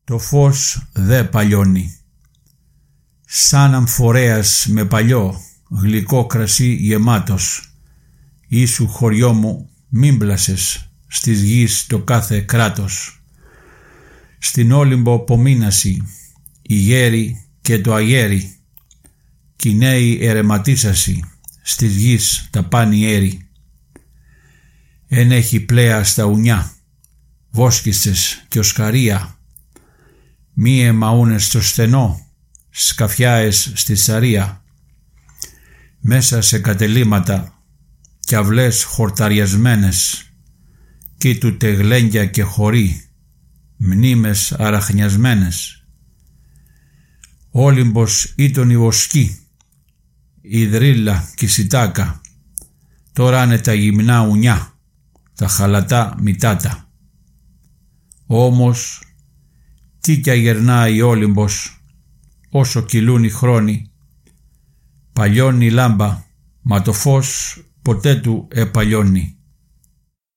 Το φως δε παλιώνει. Σαν αμφορέας με παλιό γλυκό κρασί γεμάτος, ήσου χωριό μου μην πλάσες στις γης το κάθε κράτος. Στην Όλυμπο πομείνασι η γέρη και το αγέρι, κι οι νέοι ερεματίσασι στις γης τα πάνι έρη. Εν έχει πλέα στα ουνιά, βόσκισες κι οσκαρία, μη εμαούνες στο στενό, σκαφιάες στη σαρία. Μέσα σε κατελήματα κι αυλές χορταριασμένες, κοίτουτε γλένια και χωρί, μνήμες αραχνιασμένες. Όλυμπος ήταν η βοσκή, η δρύλα κι η σιτάκα, τώρα είναι τα γυμνά ουνιά, τα χαλατά μητάτα. Όμως τι κι αγερνάει η Όλυμπος, όσο κυλούν οι χρόνοι, παλιώνει η λάμπα, μα το φως ποτέ του επαλιώνει.